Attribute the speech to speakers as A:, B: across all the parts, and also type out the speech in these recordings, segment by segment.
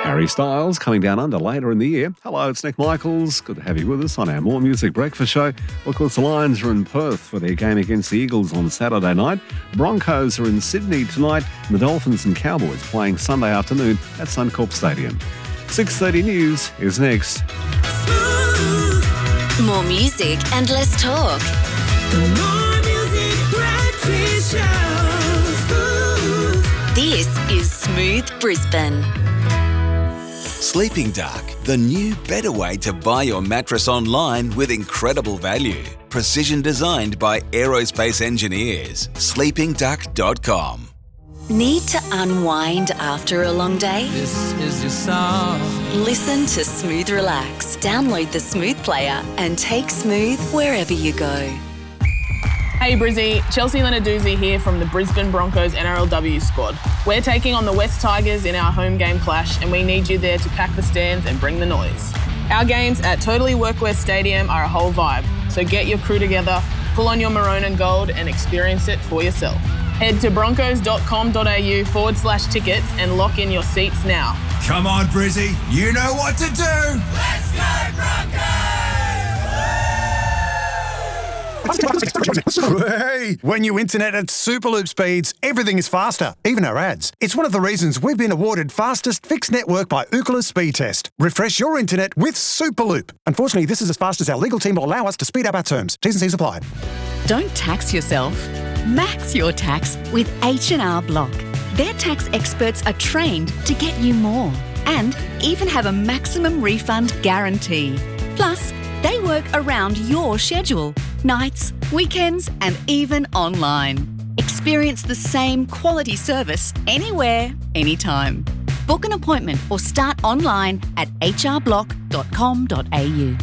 A: Harry Styles coming down under later in the year. Hello, it's Nick Michaels. Good to have you with us on our More Music Breakfast show. Of course, the Lions are in Perth for their game against the Eagles on Saturday night. Broncos are in Sydney tonight, and the Dolphins and Cowboys playing Sunday afternoon at Suncorp Stadium. 6:30 News is next.
B: More music and less talk.
C: The More Music Breakfast Show.
B: This is Smooth Brisbane.
D: Sleeping Duck, the new, better way to buy your mattress online with incredible value. Precision designed by aerospace engineers. sleepingduck.com.
B: Need to unwind after a long day?
E: This is your song.
B: Listen to Smooth Relax. Download the Smooth player and take Smooth wherever you go.
F: Hey Brizzy, Chelsea Lenarduzzi here from the Brisbane Broncos NRLW squad. We're taking on the West Tigers in our home game clash and we need you there to pack the stands and bring the noise. Our games at Totally Workwear Stadium are a whole vibe, so get your crew together, pull on your maroon and gold and experience it for yourself. Head to broncos.com.au/tickets and lock in your seats now.
G: Come on, Brizzy, you know what to do.
C: Let's go, Broncos!
H: Hey, when you internet at Superloop speeds, everything is faster, even our ads. It's one of the reasons we've been awarded fastest fixed network by Ookla Speed Test. Refresh your internet with Superloop. Unfortunately, this is as fast as our legal team will allow us to speed up our terms. T's and C's apply.
I: Don't tax yourself. Max your tax with H&R Block. Their tax experts are trained to get you more and even have a maximum refund guarantee. Plus, they work around your schedule, nights, weekends, and even online. Experience the same quality service anywhere, anytime. Book an appointment or start online at hrblock.com.au.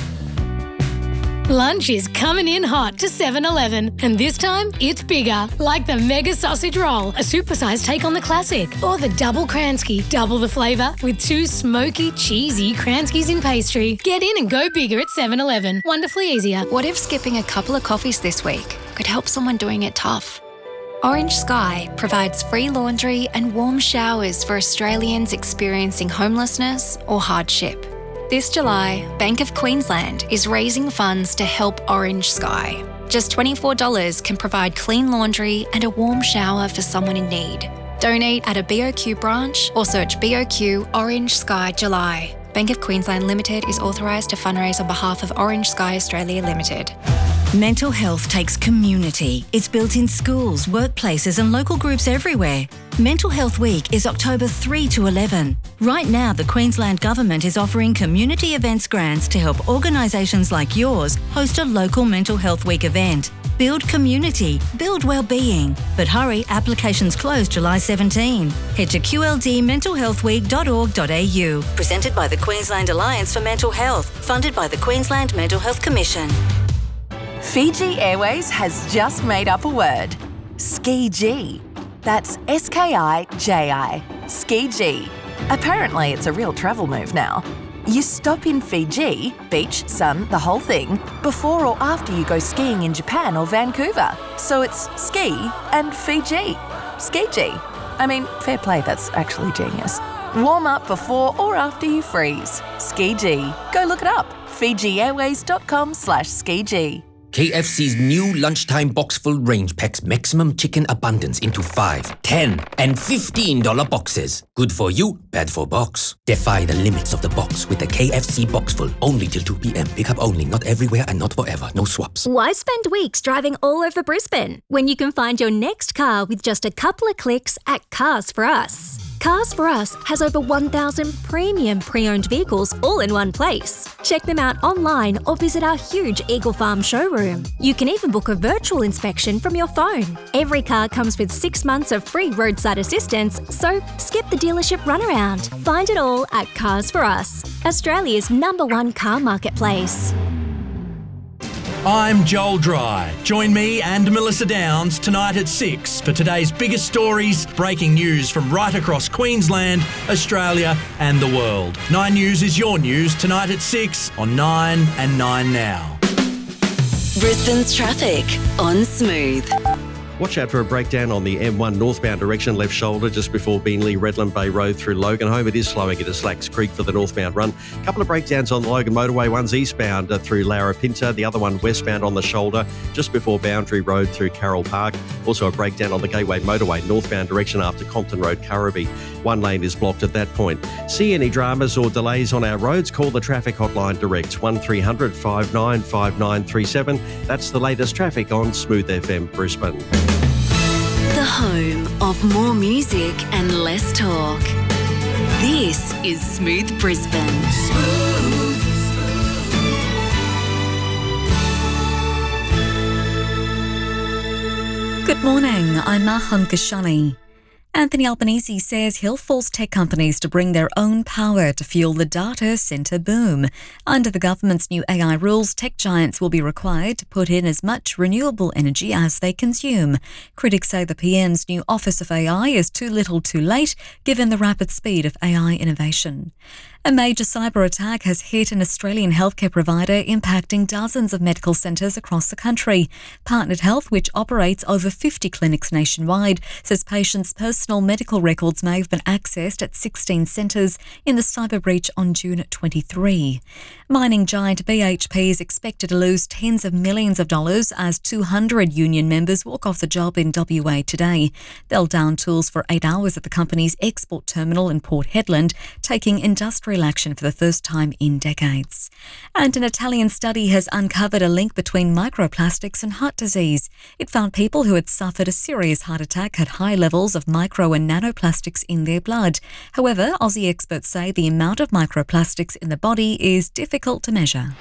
J: Lunch is coming in hot to 7-Eleven, and this time it's bigger, like the Mega Sausage Roll, a supersized take on the classic, or the Double Kransky, double the flavour with 2 smoky, cheesy Kranskys in pastry. Get in and go bigger at 7-Eleven. Wonderfully easier.
K: What if skipping a couple of coffees this week could help someone doing it tough? Orange Sky provides free laundry and warm showers for Australians experiencing homelessness or hardship. This July, Bank of Queensland is raising funds to help Orange Sky. Just $24 can provide clean laundry and a warm shower for someone in need. Donate at a BOQ branch or search BOQ Orange Sky July. Bank of Queensland Limited is authorised to fundraise on behalf of Orange Sky Australia Limited.
L: Mental health takes community. It's built in schools, workplaces and local groups everywhere. Mental Health Week is October 3 to 11. Right now, the Queensland Government is offering community events grants to help organisations like yours host a local Mental Health Week event. Build community, build well-being. But hurry, applications close July 17. Head to qldmentalhealthweek.org.au. Presented by the Queensland Alliance for Mental Health, funded by the Queensland Mental Health Commission.
M: Fiji Airways has just made up a word. Ski-G. That's S-K-I-J-I. Ski-G. Apparently it's a real travel move now. You stop in Fiji, beach, sun, the whole thing, before or after you go skiing in Japan or Vancouver. So it's ski and Fiji. Ski-G. I mean, fair play, that's actually genius. Warm up before or after you freeze. Ski-G. Go look it up. FijiAirways.com/Ski-G.
N: KFC's new lunchtime box-full range packs maximum chicken abundance into $5, $10, and $15 boxes. Good for you, bad for box. Defy the limits of the box with the KFC box-full. Only till 2 p.m. Pick up only, not everywhere and not forever. No swaps.
O: Why spend weeks driving all over Brisbane when you can find your next car with just a couple of clicks at Cars For Us? Cars For Us has over 1,000 premium pre-owned vehicles all in one place. Check them out online or visit our huge Eagle Farm showroom. You can even book a virtual inspection from your phone. Every car comes with 6 months of free roadside assistance, so skip the dealership runaround. Find it all at Cars For Us, Australia's #1 car marketplace.
P: I'm Joel Dry. Join me and Melissa Downs tonight at 6 for today's biggest stories, breaking news from right across Queensland, Australia and the world. 9 News is your news tonight at 6 on 9 and 9 Now.
B: Brisbane's traffic on Smooth.
Q: Watch out for a breakdown on the M1 northbound direction, left shoulder, just before Beenleigh, Redland Bay Road through Loganholme. It is slowing into Slacks Creek for the northbound run. A couple of breakdowns on the Logan motorway. One's eastbound through Larapinta, the other one westbound on the shoulder, just before Boundary Road through Carroll Park. Also a breakdown on the Gateway motorway, northbound direction after Compton Road, Currabee. One lane is blocked at that point. See any dramas or delays on our roads? Call the traffic hotline direct, 1300 595937. That's the latest traffic on Smooth FM Brisbane.
B: The home of more music and less talk. This is Smooth Brisbane.
R: Good morning, I'm Mahan Kashani. Anthony Albanese says he'll force tech companies to bring their own power to fuel the data centre boom. Under the government's new AI rules, tech giants will be required to put in as much renewable energy as they consume. Critics say the PM's new Office of AI is too little too late, given the rapid speed of AI innovation. A major cyber attack has hit an Australian healthcare provider, impacting dozens of medical centres across the country. Partnered Health, which operates over 50 clinics nationwide, says patients' personal medical records may have been accessed at 16 centres in the cyber breach on June 23. Mining giant BHP is expected to lose tens of millions of dollars as 200 union members walk off the job in WA today. They'll down tools for 8 hours at the company's export terminal in Port Hedland, taking industrial action for the first time in decades. And an Italian study has uncovered a link between microplastics and heart disease. It found people who had suffered a serious heart attack had high levels of micro and nanoplastics in their blood. However, Aussie experts say the amount of microplastics in the body is difficult to measure.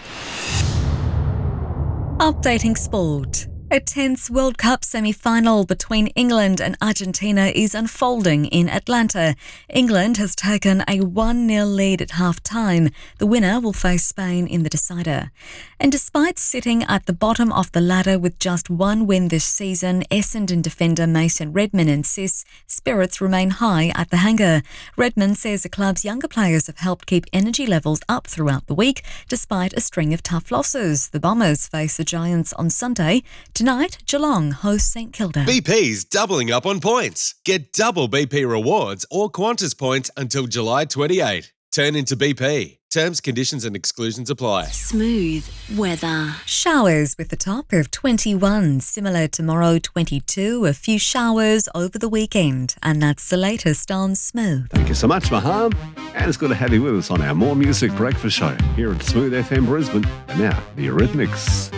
R: Updating sport. A tense World Cup semi-final between England and Argentina is unfolding in Atlanta. England has taken a 1-0 lead at half-time. The winner will face Spain in the decider. And despite sitting at the bottom of the ladder with just one win this season, Essendon defender Mason Redman insists spirits remain high at the hangar. Redman says the club's younger players have helped keep energy levels up throughout the week, despite a string of tough losses. The Bombers face the Giants on Sunday. Tonight, Geelong hosts St Kilda.
S: BP's doubling up on points. Get double BP rewards or Qantas points until July 28. Turn into BP. Terms, conditions and exclusions apply.
B: Smooth weather.
R: Showers with a top of 21. Similar tomorrow, 22. A few showers over the weekend. And that's the latest on Smooth.
A: Thank you so much, Maham. And it's good to have you with us on our More Music Breakfast Show here at Smooth FM Brisbane. And now, the Eurythmics.